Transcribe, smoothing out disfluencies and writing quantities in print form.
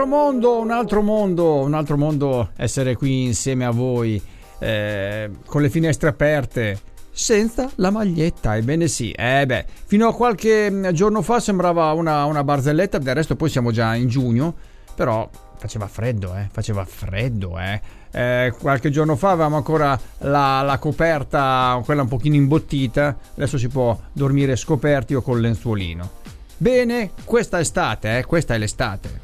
Un altro mondo essere qui insieme a voi, con le finestre aperte, senza la maglietta. Ebbene sì, fino a qualche giorno fa sembrava una barzelletta, del resto poi siamo già in giugno, però faceva freddo. Qualche giorno fa avevamo ancora la coperta, quella un pochino imbottita, adesso si può dormire scoperti o col lenzuolino. Bene, questa è l'estate.